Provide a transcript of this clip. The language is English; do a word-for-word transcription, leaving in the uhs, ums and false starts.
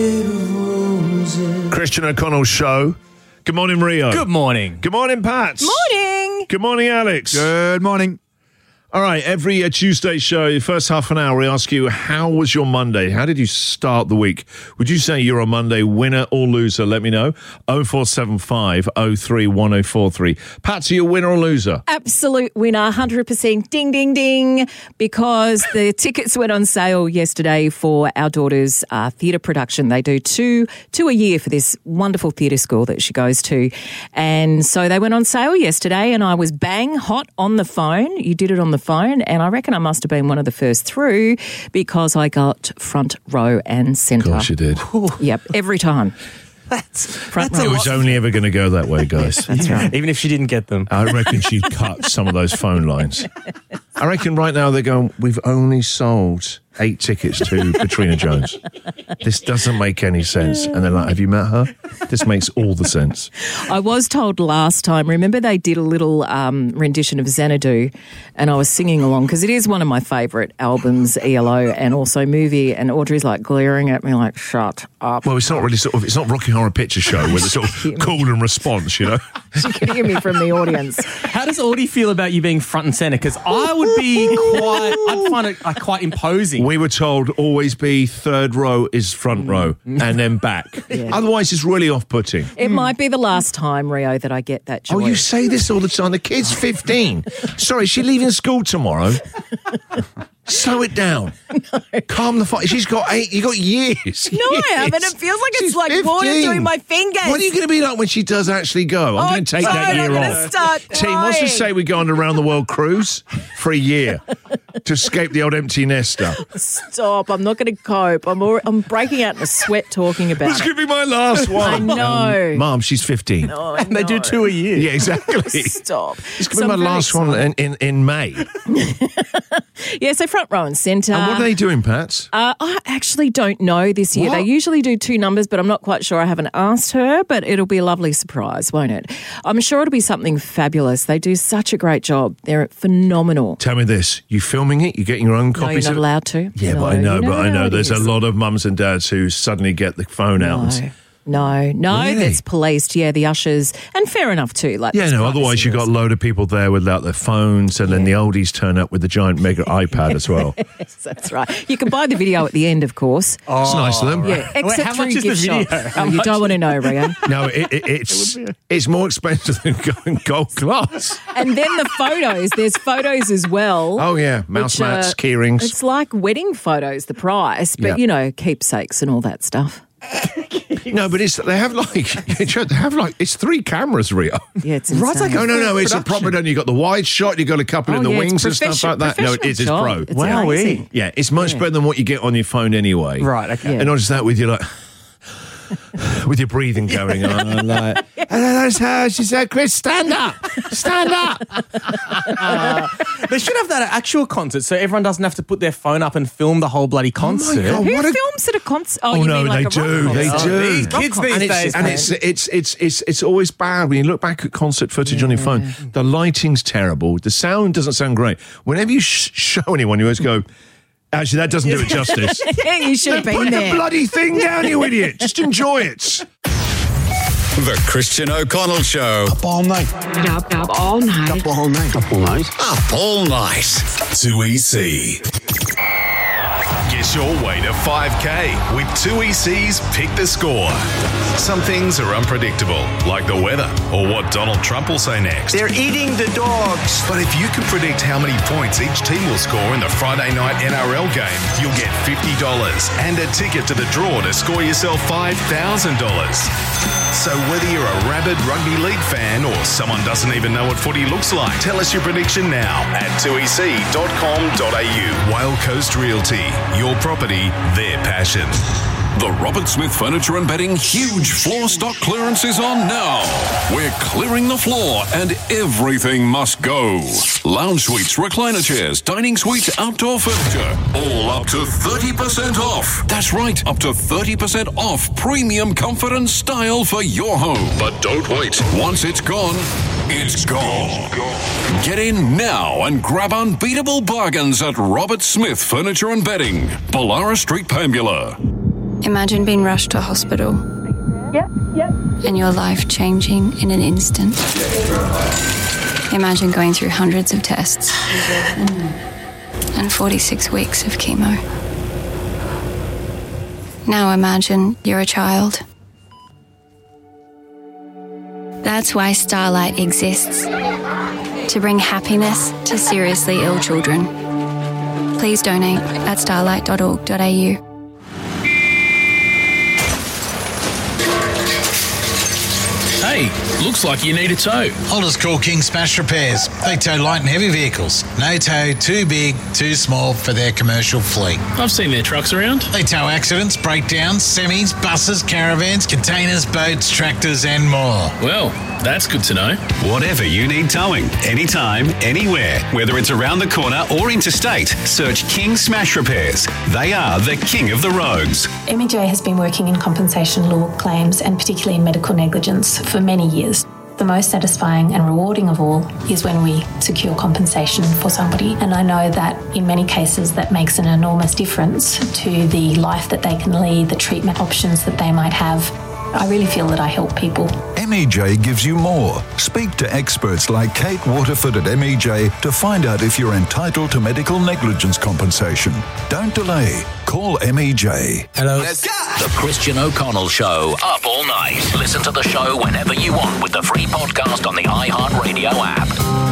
Christian O'Connell Show. Good morning, Rio. Good morning. Good morning, Pat. Morning. Good morning, Alex. Good morning. All right, every uh, Tuesday show, the first half an hour, we ask you, how was your Monday? How did you start the week? Would you say you're a Monday winner or loser? Let me know. oh four seven five oh three one oh four three. Pat, are you a winner or loser? Absolute winner, one hundred percent. Ding, ding, ding. Because the tickets went on sale yesterday for our daughter's uh, theatre production. They do two, two a year for this wonderful theatre school that she goes to. And so they went on sale yesterday and I was bang hot on the phone. You did it on the phone, and I reckon I must have been one of the first through because I got front row and centre. Of course you did. Yep, every time. That's, Front that's row. It was only ever going to go that way, guys. That's right. Even if she didn't get them. I reckon she'd cut some of those phone lines. I reckon right now they're going, we've only sold eight tickets to Katrina Jones. This doesn't make any sense. And they're like, have you met her? This makes all the sense. I was told last time, remember they did a little um, rendition of Xanadu and I was singing along because it is one of my favourite albums, E L O, and also movie, and Audrey's like glaring at me like, shut up. Well, it's not really sort of, it's not Rocky Horror Picture Show where it's sort of call and response, you know? She could hear me from the audience. How does Audie feel about you being front and centre? Because I would be quite, I'd find it like, quite imposing. We were told always be third row is front row and then back. Yeah. Otherwise, it's really off-putting. It might be the last time, Rio, that I get that joy. Oh, you say this all the time. The kid's fifteen. Sorry, is she leaving school tomorrow? Slow it down. No. Calm the fight. She's got eight. You got years. No, I haven't. It feels like She's it's like water fifteen. doing my fingers. What are you going to be like when she does actually go? I'm Oh, going to take God, that year I'm gonna off. start Team, what's to crying. say we go on a round the world cruise for a year to escape the old empty nester? Stop. I'm not going to cope. I'm al- I'm breaking out in a sweat talking about This it. could be my last one. I know. Um, Mom, she's fifteen. Oh, and they do no. two a year. Yeah, exactly. Stop. This could So be my I'm very last one in, in, in May. Yeah, so front row and centre. And what are they doing, Pat? Uh, I actually don't know this year. What? They usually do two numbers, but I'm not quite sure. I haven't asked her, but it'll be a lovely surprise, won't it? I'm sure it'll be something fabulous. They do such a great job. They're phenomenal. Tell me this. You filming it? You getting your own No, you're copies not of it? allowed to. Yeah, No, but I know, you but I how know it there's a is. lot of mums and dads who suddenly get the phone out. No. and- No, no, Really? that's policed. Yeah, the ushers, and fair enough too. Like, Yeah, there's no, otherwise privacy you've got a rules. load of people there without their phones, and then the oldies turn up with the giant mega iPad as well. Yes, that's right. You can buy the video at the end, of course. It's nice of them. Yeah, except Wait, how through much is the gift video? shop. How Oh, you much? don't want to know, Rio. No, it, it, it's it's more expensive than going gold class. And then the photos. There's photos as well. Oh, yeah, mouse which, uh, mats, key rings. It's like wedding photos, the price, but Yeah. you know, keepsakes and all that stuff. No, but it's they have like they have like it's three cameras, Rio. Yeah, it's Right, insane. like No, no, no. It's a Production. proper. Then you got the wide shot. You got a couple Oh, in the yeah, wings and it's stuff like that. No, it is. It's professional pro. job. It's Wow, amazing. Yeah, it's much better than what you get on your phone anyway. Right, okay. Yeah. And not just that, with your like, with your breathing going on, like, and that's her. She said, "Chris, stand up, stand up." They should have that at actual concerts so everyone doesn't have to put their phone up and film the whole bloody concert. God, Who what a- films at a concert? Oh, Oh you no, mean like they a rock do, they concert? do. Oh, these Rock kids concert. these and it's, days, and man. it's it's it's it's it's always bad when you look back at concert footage on your phone. The lighting's terrible. The sound doesn't sound great. Whenever you sh- show anyone, you always go, "Actually, that doesn't do it justice." Yeah, you should have Put been the there. bloody thing down, you idiot. Just enjoy it. The Christian O'Connell Show. Up all night. Up, up all night. Up all night. Up all night. Up all night. two E C. Guess your way to five K with two E C's Pick the Score. Some things are unpredictable, like the weather or what Donald Trump will say next. They're eating the dogs. But if you can predict how many points each team will score in the Friday night N R L game, you'll get fifty dollars and a ticket to the draw to score yourself five thousand dollars. So whether you're a rabid rugby league fan or someone doesn't even know what footy looks like, tell us your prediction now at two e c dot com dot a u. Whale Coast Realty, your property, their passion. The Robert Smith Furniture and Bedding huge floor stock clearance is on now. We're clearing the floor and everything must go. Lounge suites, recliner chairs, dining suites, outdoor furniture, all up to thirty percent off. That's right, up to thirty percent off premium comfort and style for your home. But don't wait. Once it's gone, it's gone. Get in now and grab unbeatable bargains at Robert Smith Furniture and Bedding, Ballara Street, Pambula. Imagine being rushed to hospital. Yep, yep. And your life changing in an instant. Imagine going through hundreds of tests and forty-six weeks of chemo. Now imagine you're a child. That's why Starlight exists. To bring happiness to seriously ill children. Please donate at starlight dot org dot a u. Hey, looks like you need a tow. I'll just call King Smash Repairs. They tow light and heavy vehicles. No tow too big, too small for their commercial fleet. I've seen their trucks around. They tow accidents, breakdowns, semis, buses, caravans, containers, boats, tractors and more. Well, that's good to know. Whatever you need towing, anytime, anywhere, whether it's around the corner or interstate, search King Smash Repairs. They are the king of the roads. M E J has been working in compensation law claims and particularly in medical negligence for many years. The most satisfying and rewarding of all is when we secure compensation for somebody. And I know that in many cases that makes an enormous difference to the life that they can lead, the treatment options that they might have. I really feel that I help people. M E J gives you more. Speak to experts like Kate Waterford at M E J to find out if you're entitled to medical negligence compensation. Don't delay. Call M E J. Hello. Let's go. The Christian O'Connell Show. Up all night. Listen to the show whenever you want with the free podcast on the iHeartRadio app.